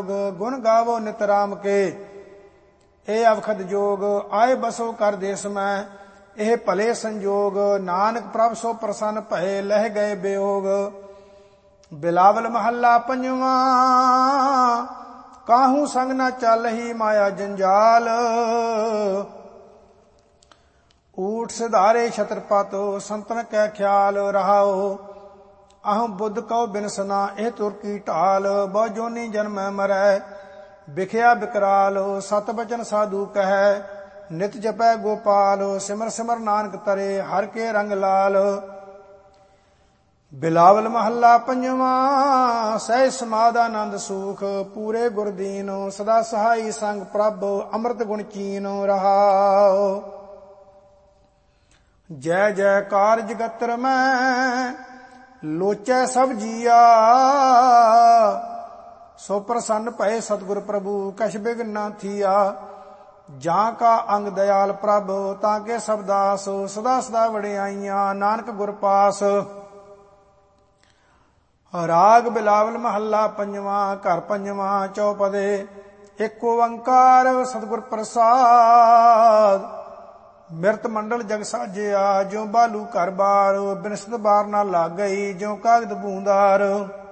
जोग गुण गावो नित राम के। ए अवखद जोग आए बसो कर देश में, ਇਹ ਭਲੇ ਸੰਜੋਗ ਨਾਨਕ ਪ੍ਰਭ ਸੋ ਪ੍ਰਸੰਨ ਭਏ ਲਹਿ ਗਏ ਬਿਯੋਗ। ਬਿਲਾਵਲ ਮਹੱਲਾ ਪੰਜਵਾਂ। ਕਾਹੂ ਸੰਗ ਨਾ ਚੱਲਹੀ ਮਾਇਆ ਜੰਜਾਲ, ਊਠ ਸਿਧਾਰੇ ਛਤਰਪਤ ਸੰਤਨ ਕੈ ਖਿਆਲ ਰਹਾਓ। ਅਹੰ ਬੁੱਧ ਕਉ ਬਿਨਸਨਾ ਇਹ ਤੁਰ ਕੀ ਢਾਲ, ਬਹੁ ਜੋਨੀ ਜਨਮੈ ਮਰੈ ਬਿਖਿਆ ਬਿਕਰਾਲ। ਸਤ ਬਚਨ ਸਾਧੂ ਕਹੈ ਨਿਤ ਜਪੈ ਗੋਪਾਲ, ਸਿਮਰ ਸਿਮਰ ਨਾਨਕ ਤਰੇ ਹਰ ਕੇ ਰੰਗ ਲਾਲ। ਬਿਲਾਵਲ ਮਹੱਲਾ ਪੰਜਵਾਂ। ਸਹਿ ਸਮਾਧ ਆਨੰਦ ਸੂਖ ਪੂਰੇ ਗੁਰਦੀਨ, ਸਦਾ ਸਹਾਈ ਸੰਗ ਪ੍ਰਭ ਅੰਮ੍ਰਿਤ ਗੁਣ ਚੀਨ ਰਹਾਓ। ਜੈ ਜੈਕਾਰ ਜਗਤਰ ਮੈਂ ਲੋਚੈ ਸਭ ਜੀਆ, ਸੋ ਪ੍ਰਸੰਨ ਭਏ ਸਤਿਗੁਰ ਪ੍ਰਭੂ ਕਛ ਬਿਘਨ ਨਾ ਥੀਆ। ਜਾਂ ਕਾ ਅੰਗ ਦਇਆਲ ਪ੍ਰਭ ਤਾਂ ਕੇ ਸਭ ਦਾਸ, ਸਦਾ ਸਦਾ ਵਡਿਆਈਆਂ ਨਾਨਕ ਗੁਰ ਪਾਸ। ਰਾਗ ਬਿਲਾਵਲ ਮਹੱਲਾ ਪੰਜਵਾਂ। ਘਰ ਪੰਜਵਾਂ ਚੌਪਦੇ। ਏਕ ਓੰਕਾਰ ਸਤਿਗੁਰ ਪ੍ਰਸਾਦ, ਮਿਰਤ ਮੰਡਲ ਜਗ ਸਾਜਿਆ ਜਿਉ ਬਾਲੂ ਘਰ ਬਾਰ। ਬਿਨਸਤ ਬਾਰ ਨਾ ਲੱਗ ਗਈ ਜਿਉ ਕਾਗਦ ਬੂੰਦਾਰ।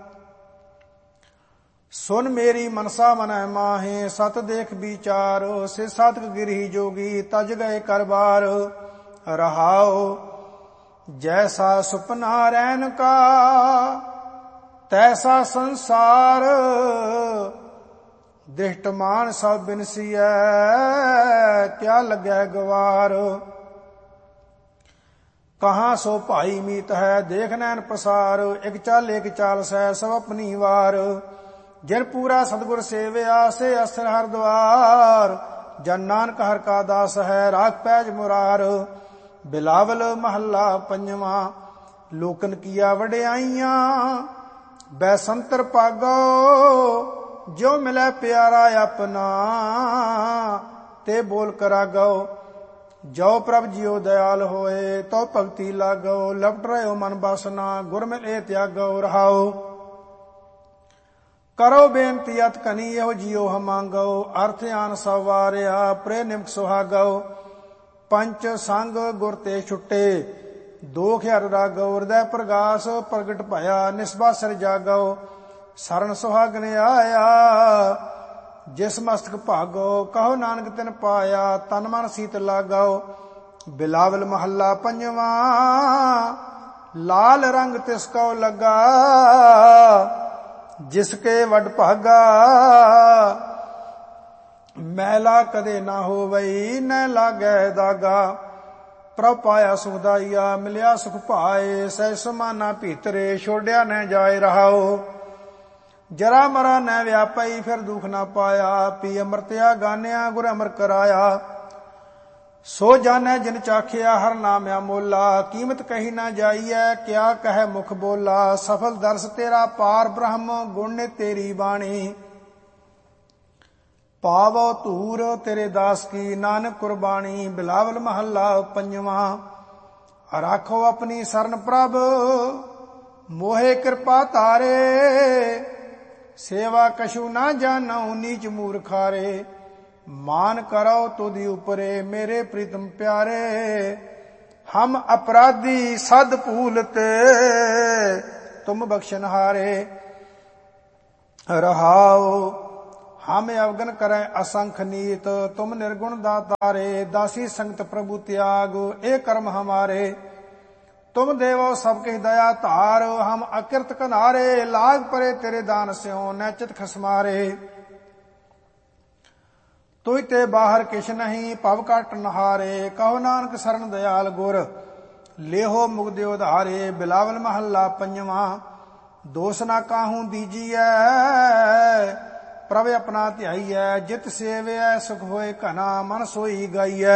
ਸੁਨ ਮੇਰੀ ਮਨਸਾ ਮਨੈ ਮਾਹੇ ਸਤ ਦੇਖ ਵਿਚਾਰ। ਸੇ ਸਾਧਕ ਗਿਰੀ ਜੋਗੀ ਤਜ ਗਏ ਕਰਬਾਰ ਰਹਾਓ। ਜੈਸਾ ਸੁਪਨਾ ਰੈਨ ਕਾ ਤੈਸਾ ਸੰਸਾਰ, ਦ੍ਰਿਸ਼ਟਮਾਨ ਸਭ ਬਿਨਸੀਐ ਕਿਆ ਲੱਗੈ ਗਵਾਰ। ਕਹਾਂ ਸੋ ਭਾਈ ਮੀਤ ਹੈ ਦੇਖ ਨੈਣ ਪਸਾਰ, ਇਕ ਚਾਲ ਇਕ ਚਾਲ ਸਹਿ ਸਭ ਆਪਣੀ ਵਾਰ। ਜਿਨ ਪੂਰਾ ਸਤਿਗੁਰ ਸੇਵਿਆ ਸੇ ਅਸਰ ਹਰ ਦੁਆਰ, ਜਨ ਨਾਨਕ ਹਰ ਕਾ ਦਾਸ ਹੈ ਰਾਖ ਪੈਜ ਮੁਰਾਰ। ਬਿਲਾਵਲ ਮਹੱਲਾ ਪੰਜਵਾਂ। ਲੋਕਨ ਕੀਆ ਵਡਿਆਈਆਂ ਬੈਸੰਤਰ ਭਾਗੋ, ਜੋ ਮਿਲੈ ਪਿਆਰਾ ਆਪਣਾ ਤੇ ਬੋਲ ਕਰਾਗੋ। ਜੋ ਪ੍ਰਭ ਜੀਓ ਦਇਆਲ ਹੋਏ ਤੋ ਭਗਤੀ ਲਾਗੋ, ਲਪਟ ਰਹਿਓ ਮਨ ਬਾਸਨਾ ਗੁਰ ਮਿਲੇ ਤਿਆਗੋ ਰਹਾਓ। ਕਰੋ ਬੇਨਤੀ ਅਤ ਕਨੀ ਇਹੋ ਜੀਓ ਹਮਾਂਗੋ, ਅਰਥ ਆਨ ਸਭ ਵਾਰਿਆ ਪ੍ਰੇ ਨਿਮਕ ਸੁਹਾਗੋ। ਪੰਚ ਸੰਗ ਗੁਰ ਤੇ ਛੁੱਟੇ ਦੋਖ ਹਰ ਰਾਗੋ, ਹਿਰਦੈ ਪ੍ਰਗਾਸ ਪ੍ਰਗਟ ਭਇਆ ਨਿਸਬਾ ਸਿਰ ਜਾਗੋ। ਸਰਨ ਸੁਹਾਗਨ ਆਇਆ ਜਿਸ ਮਸਤਕ ਭਾਗੋ, ਕਹੋ ਨਾਨਕ ਤਿਨ ਪਾਇਆ ਤਨ ਮਨ ਸੀਤ ਲਾਗੋ। ਬਿਲਾਵਲ ਮਹੱਲਾ ਪੰਜਵਾਂ। ਲਾਲ ਰੰਗ ਤਿਸ ਕਉ ਲੱਗਾ ਜਿਸਕੇ ਵੱਡ ਭਾਗਾ, ਮੈਲਾ ਕਦੇ ਨਾ ਹੋਵਈ ਨ ਲਾਗੈ ਦਾਗਾ। ਪ੍ਰਭ ਪਾਇਆ ਸੁਖਦਾਈਆ ਮਿਲਿਆ ਸੁਖ ਭਾਏ, ਸਹਿ ਸਮਾਨਾ ਭੀਤਰੇ ਛੋੜਿਆ ਨ ਜਾਏ ਰਹਾਓ। ਜਰਾ ਮਰਾ ਨ ਵਿਆਪਈ ਫਿਰ ਦੁਖ ਨਾ ਪਾਇਆ, ਪੀ ਅੰਮ੍ਰਿਤਿਆ ਗਾਨਿਆ ਗੁਰ ਅਮਰ ਕਰਾਇਆ। ਸੋ ਜਾਣੈ ਜਿਨ ਚਾਖਿਆ ਹਰ ਨਾਮ ਅਮੋਲਾ, ਕੀਮਤ ਕਹੀ ਨਾ ਜਾਈਐ ਕਿਆ ਕਹੈ ਮੁਖ ਬੋਲਾ। ਸਫਲ ਦਰਸ ਤੇਰਾ ਪਾਰ ਬ੍ਰਹਮ ਗੁਣ ਨੇ ਤੇਰੀ ਬਾਣੀ, ਪਾਵੋ ਧੂਰ ਤੇਰੇ ਦਾਸ ਕੀ ਨਾਨਕ ਕੁਰਬਾਨੀ। ਬਿਲਾਵਲ ਮਹੱਲਾ ਪੰਜਵਾਂ। ਰਾਖੋ ਆਪਣੀ ਸਰਨ ਪ੍ਰਭ ਮੋਹਿ ਕਿਰਪਾ ਧਾਰੇ, ਸੇਵਾ ਕਛੂ ਨਾ ਜਾਣਉ ਨੀਚ ਮੂਰਖਾਰੇ। मान करो तुधि उपरे मेरे प्रीतम प्यारे, हम अपराधी सद भूलते तुम बख्शनहारे रहाओ। हम अवगन करें असंख नीत तुम निर्गुण दातारे, दासी संगत प्रभु त्याग ए कर्म हमारे। तुम देवो सबके दया धार हम अकृत कनारे, लाग परे तेरे दान स्यों नैचित खसमारे। तुझ ते बाहर किश नहीं भव काट नहारे, कहो नानक सरन दयाल गुर लेहो मुगदे उधारे। बिलावल महला पंजवां। दोष ना काहू दीजिए प्रभ अपना ध्याइए, जित सेवै सुख होए घना मन सोई गाइए।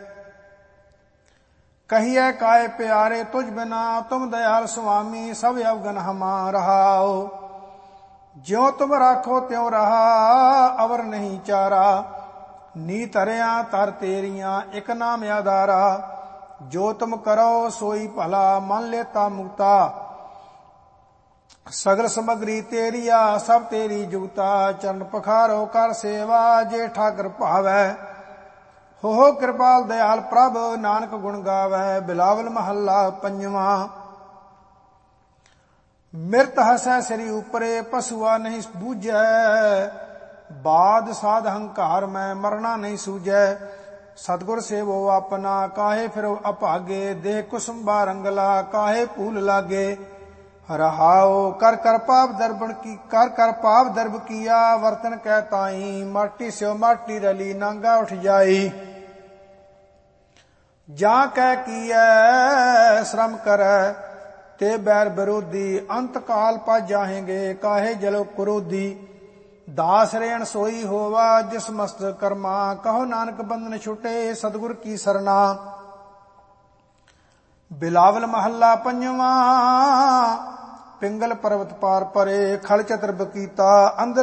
कहिए काय प्यारे तुझ बिना तुम दयाल स्वामी, सब अवगन हमा रहाओ। ज्यों तुम राखो त्यों रहा अवर नहीं चारा, नी तरिया तर तेरिया एक नाम आधारा। जो तुम करो सोई भला मन लेता मुक्ता, ਸਗਲ ਸਮਗਰੀ ਤੇਰੀਆ ਸਭ ਤੇਰੀ ਜੁਗਤਾ ਚਰਨ ਪਖਾਰੋ ਕਰ ਸੇਵਾ ਜੇ ਠਾਕਰ ਭਾਵੈ ਹੋ ਕਿਰਪਾਲ ਦਿਆਲ ਪ੍ਰਭ ਨਾਨਕ ਗੁਣ ਗਾਵੈ ਬਿਲਾਵਲ ਮਹੱਲਾ ਪੰਜਵਾਂ ਮਿਰਤ ਹਸੈ ਸ੍ਰੀ ਉਪਰੇ ਪਸੂਆ ਨਹੀਂ ਬੂਝੈ ਬਾਦ ਸਾਧ ਹੰਕਾਰ ਮੈਂ ਮਰਨਾ ਨਹੀਂ ਸੂਝੈ ਸਤਿਗੁਰ ਸੇਵੋ ਆਪਣਾ ਕਾਹੇ ਫਿਰ ਅਭਾਗੇ ਦੇਹ ਕੁਸੁੰਬਾ ਰੰਗਲਾ ਕਾਹੇ ਭੂਲ ਲਾਗੇ ਰਹਾਓ ਕਰ ਕਰ ਪਾਪ ਦਰਬ ਕੀਆ ਵਰਤਨ ਕਹਿ ਤਾਈ ਮਾਟੀ ਸਿਓ ਮਾਟੀ ਰਲੀ ਨਾਂਗਾ ਉਠ ਜਾਈ ਜਾਂ ਕਹਿ ਕੀਐ ਸ਼ਰਮ ਕਰੈ ਤੇ ਬੈਰ ਵਿਰੋਧੀ ਅੰਤ ਕਾਲ ਪਾ ਜਾਹੇਂਗੇ ਕਾਹੇ ਜਲੋ ਕਰੋਧੀ ਦਾਸ ਰੇਣ ਸੋਈ ਹੋਵਾ ਜਿਸ ਮਸਤ ਕਰਮਾ ਕਹੋ ਨਾਨਕ ਬੰਧਨ ਛੁਟੇ ਸਤਿਗੁਰ ਕੀ ਸਰਨਾ ਬਿਲਾਵਲ ਮਹੱਲਾ ਪੰਜਵਾਂ ਪਿੰਗਲ ਪਰਵਤ ਪਾਰ ਪਰੇ ਖਲ ਚਤਰ ਬਕੀਤਾ ਅੰਦਰ